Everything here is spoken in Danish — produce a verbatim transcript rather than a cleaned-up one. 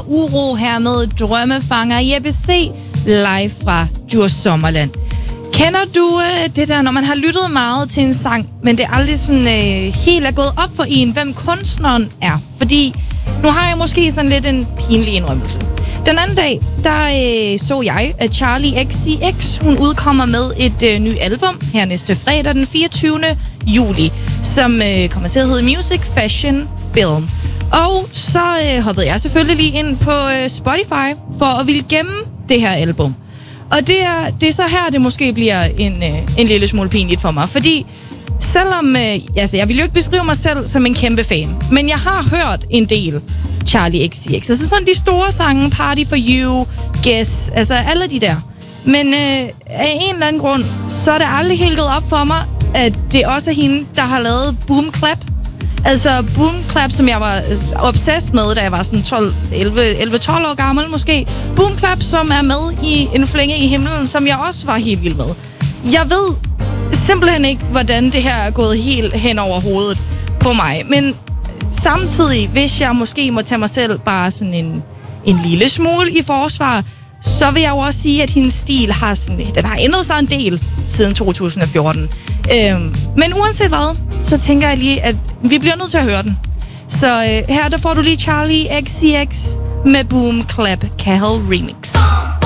og uro her med Drømmefanger i A B C live fra Djurs Sommerland. Kender du øh, det der, når man har lyttet meget til en sang, men det aldrig sådan øh, helt er gået op for en, hvem kunstneren er? Fordi nu har jeg måske sådan lidt en pinlig indrømmelse. Den anden dag, der øh, så jeg, at Charli X C X, hun udkommer med et øh, nyt album her næste fredag den fireogtyvende juli, som øh, kommer til at hedde Music, Fashion, Film. Og så øh, hoppede jeg selvfølgelig lige ind på øh, Spotify for at ville gemme det her album. Og det er, det er så her, det måske bliver en, øh, en lille smule pinligt for mig, fordi selvom, øh, altså jeg vil jo ikke beskrive mig selv som en kæmpe fan, men jeg har hørt en del Charli X C X. Altså sådan de store sange, Party for You, Guess, altså alle de der. Men øh, af en eller anden grund, så er det aldrig helt gået op for mig, at det også er hende, der har lavet Boom Clap. Altså Boom Clap, som jeg var obsessed med, da jeg var sådan tolv, elleve tolv år gammel måske. Boom Clap, som er med i En Flænge i Himlen, som jeg også var helt vild med. Jeg ved simpelthen ikke, hvordan det her er gået helt hen over hovedet på mig. Men samtidig, hvis jeg måske må tage mig selv bare sådan en, en lille smule i forsvar, så vil jeg jo også sige, at hendes stil har, sådan, den har ændret sig en del siden to tusind og fjorten. Øhm, men uanset hvad, så tænker jeg lige, at vi bliver nødt til at høre den. Så øh, her der får du lige Charli X C X med Boom Clap Cahill Remix.